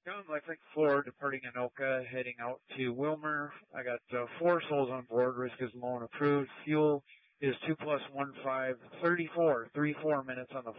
I think 4 departing Anoka, heading out to Wilmer. I got 4 souls on board. Risk is loan approved. Fuel is 2 plus 1, 5, 34. 34 minutes on the